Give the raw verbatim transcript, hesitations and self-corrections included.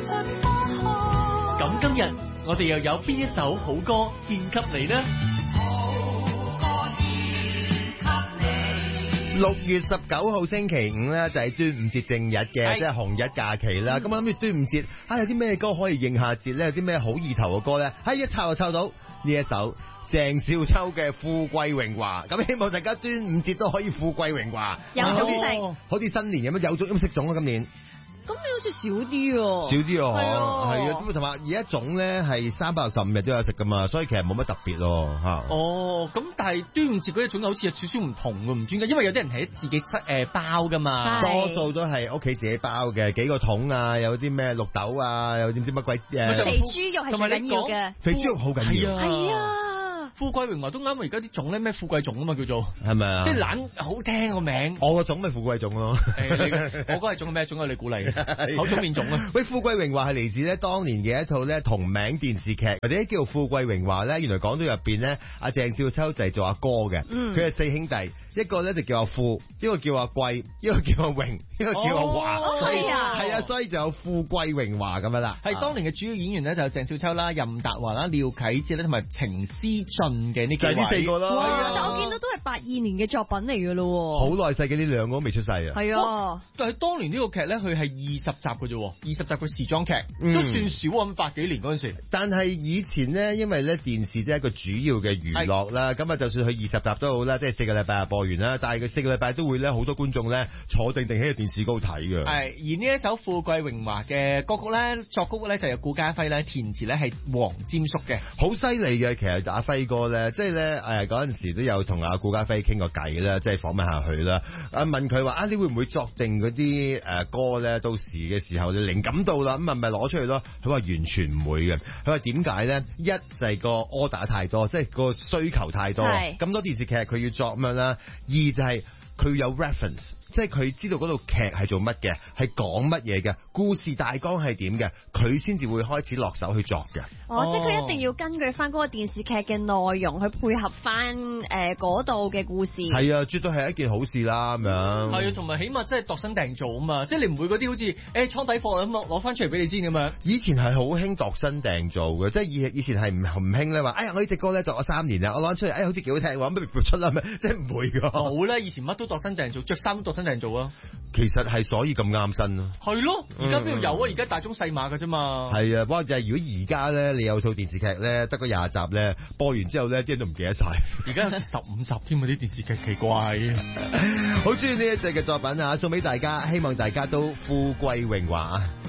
咁今日我哋又有邊一首好歌獻給你呢？ 六月十九號星期五咧就係端午節正日嘅，即係紅日假期啦。咁我諗住端午節啊，有啲咩歌可以應下節咧？有啲咩好意頭嘅歌咧？喺一抄就抄到呢一首鄭少秋嘅《富貴榮華》。咁希望大家端午節都可以富貴榮華， 有種食， 好似新年咁樣有種有冇食粽啊？今年咁你好似少啲喎， 少啲喎， 係啊， 係啊，咁同埋而家粽咧係三百六十五日都有食噶嘛，所以其實冇乜特別咯嚇。 哦，咁但係端午節嗰啲粽好似有少少唔同嘅，唔知點解，因為有啲人係自己出誒包噶嘛， 多數都係屋企自己包嘅，幾個桶啊，有啲咩綠豆啊，有啲唔知乜鬼誒。 肥豬肉係最緊要嘅， 肥豬肉好緊要， 係啊。 富貴榮華都啱啊！而家啲粽咧咩富貴粽啊嘛叫做， 係咪啊？ 即係懶好聽個名。 我個粽咪富貴粽咯。 誒，你我嗰係粽係咩粽啊？你鼓勵嘅口粽面粽啊？ 喂，富貴榮華係嚟自咧當年嘅一套咧同名電視劇，或者叫做富貴榮華咧。原來講到入邊咧，阿鄭少秋就係做阿哥嘅，佢係四兄弟，一個咧就叫阿富，一個叫阿貴，一個叫阿榮，一個叫阿華，所以係啊，所以就有富貴榮華咁樣啦。 係當年嘅主要演員咧就有鄭少秋啦、任達華啦、廖啟智咧同埋程思俊嘅呢幾位， 就係呢四個咯。 但我見到都係八二年嘅作品嚟嘅咯， 好耐世嘅呢兩個都未出世啊。 係啊， 但係當年呢個劇咧，佢係二十集嘅啫，二十集嘅時裝劇都算少咁，八幾年嗰陣時。 但係以前咧，因為咧電視即係一個主要嘅娛樂啦，咁啊就算佢二十集都好啦，即係四個禮拜就播完啦，但係佢四個禮拜都會咧好多觀眾咧坐定定喺個電視嗰度睇嘅。係而呢一首《富貴榮華》嘅歌曲咧，作曲咧就有顧嘉輝咧，填詞咧係黃霑叔嘅， 好犀利嘅。其實阿輝哥咧，即係咧誒嗰陣時都有同阿顧嘉輝傾過偈啦，即係訪問下佢啦。啊問佢話啊，你會唔會作定嗰啲誒歌咧？到時嘅時候你靈感到啦，咁啊咪攞出去咯。佢話完全唔會嘅。佢話點解咧？一就係個 order 太多，即係個需求太多，咁多電視劇佢要作咁樣啦。二就係佢有 reference。即係佢知道嗰套劇係做乜嘅，係講乜嘢嘅，故事大綱係點嘅，佢先至會開始落手去作嘅。 哦，即係佢一定要根據翻嗰個電視劇嘅內容去配合翻誒嗰度嘅故事。係啊，絕對係一件好事啦咁樣。 係啊，同埋起碼真係度身訂造啊嘛，即係你唔會嗰啲好似誒倉底貨咁攞翻出嚟俾你先咁樣。 以前係好興度身訂造嘅，即係以以前係唔唔興咧話，哎呀我呢隻歌咧作咗三年啦，我攞出嚟，哎好似幾好聽，話不如撥出啦咩？即係唔會㗎。 冇啦，以前乜都度身訂造，着衫都度身訂造啊。 其實係所以咁啱身咯。 係咯，而家邊度有啊？而家大中細碼㗎啫嘛。係啊，不過就係如果而家咧，你有套電視劇咧，得嗰廿集咧，播完之後咧，啲人都唔記得晒。 而家有時十五集添啊！啲電視劇奇怪。 好中意呢一隻嘅作品啊，送俾大家，希望大家都富貴榮華啊！